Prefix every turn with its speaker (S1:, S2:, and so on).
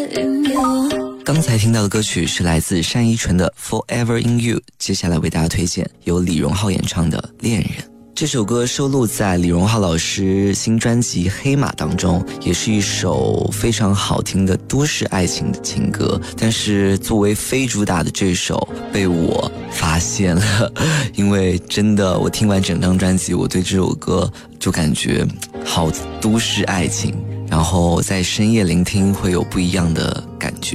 S1: 刚才听到的歌曲是来自单依纯的 Forever in You， 接下来为大家推荐由李荣浩演唱的恋人。这首歌收录在李荣浩老师新专辑《黑马》当中，也是一首非常好听的都市爱情的情歌，但是作为非主打的这首被我发现了，因为真的我听完整张专辑，我对这首歌就感觉好都市爱情，然后在深夜聆听会有不一样的感觉。